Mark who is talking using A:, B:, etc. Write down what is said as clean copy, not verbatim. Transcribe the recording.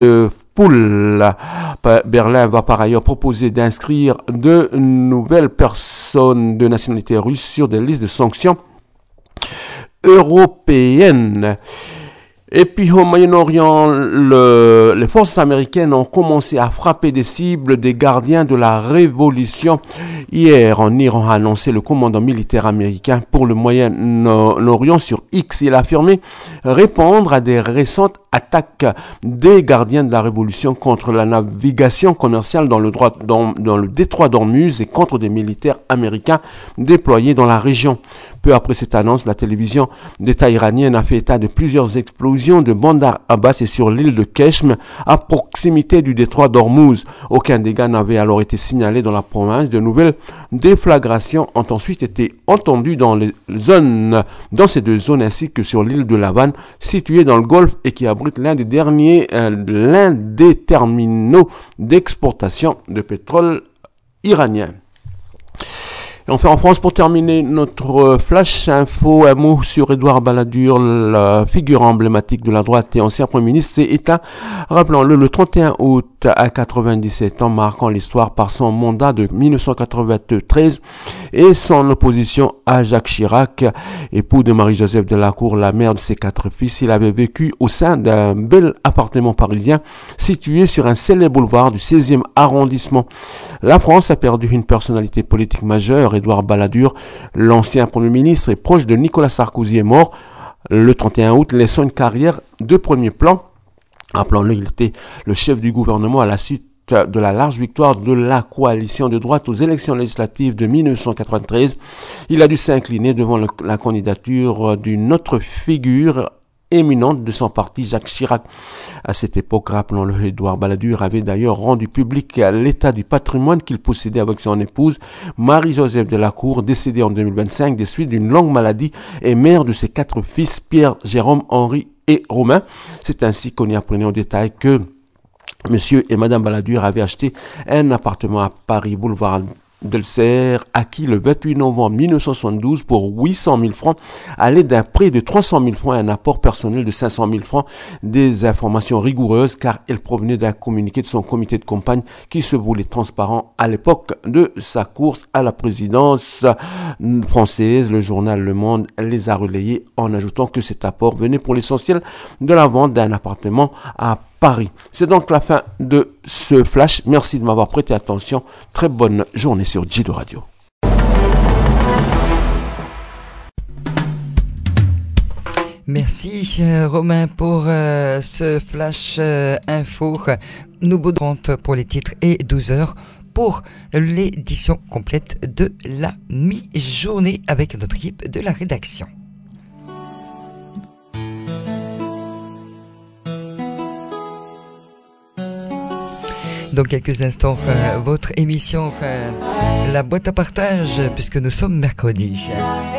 A: poule. Berlin va par ailleurs proposer d'inscrire de nouvelles personnes de nationalité russe sur des listes de sanctions européennes. Et puis au Moyen-Orient, les forces américaines ont commencé à frapper des cibles des gardiens de la révolution. Hier, en Iran a annoncé le commandant militaire américain pour le Moyen-Orient sur X. Il a affirmé répondre à des récentes attaques des gardiens de la révolution contre la navigation commerciale dans le détroit d'Ormuz et contre des militaires américains déployés dans la région. Peu après cette annonce, la télévision d'État iranienne a fait état de plusieurs explosions de Bandar Abbas et sur l'île de Keshm, à proximité du détroit d'Ormuz. Aucun dégât n'avait alors été signalé dans la province. De nouvelles déflagrations ont ensuite été entendues dans ces deux zones ainsi que sur l'île de Lavan, située dans le Golfe et qui abrite l'un des terminaux d'exportation de pétrole iranien. Et enfin en France, pour terminer notre flash info, un mot sur Édouard Balladur, la figure emblématique de la droite et ancien Premier ministre, s'est éteint, rappelons-le, le 31 août à 97 ans, marquant l'histoire par son mandat de 1993 et son opposition à Jacques Chirac, époux de Marie-Joseph Delacour, la mère de ses 4 fils. Il avait vécu au sein d'un bel appartement parisien situé sur un célèbre boulevard du 16e arrondissement. La France a perdu une personnalité politique majeure. Édouard Balladur, l'ancien Premier ministre et proche de Nicolas Sarkozy, est mort le 31 août, laissant une carrière de premier plan. Rappelons-le, il était le chef du gouvernement à la suite de la large victoire de la coalition de droite aux élections législatives de 1993. Il a dû s'incliner devant la candidature d'une autre figure éminente de son parti, Jacques Chirac. À cette époque, rappelons-le, Édouard Balladur avait d'ailleurs rendu public l'état du patrimoine qu'il possédait avec son épouse, Marie-Joseph Delacour, décédée en 2025 des suites d'une longue maladie et mère de ses 4 fils, Pierre, Jérôme, Henri et Romain. C'est ainsi qu'on y apprenait au détail que Monsieur et Madame Balladur avaient acheté un appartement à Paris, boulevard Delcer, acquis le 28 novembre 1972 pour 800 000 francs à l'aide d'un prêt de 300 000 francs et un apport personnel de 500 000 francs. Des informations rigoureuses car elles provenaient d'un communiqué de son comité de campagne qui se voulait transparent à l'époque de sa course à la présidence française. Le journal Le Monde les a relayés en ajoutant que cet apport venait pour l'essentiel de la vente d'un appartement à Paris. C'est donc la fin de ce flash. Merci de m'avoir prêté attention. Très bonne journée sur Jido Radio.
B: Merci Romain pour ce flash info. Nous boudrons pour les titres et 12h pour l'édition complète de la mi-journée avec notre équipe de la rédaction. Dans quelques instants, votre émission La boîte à partage, puisque nous sommes mercredi.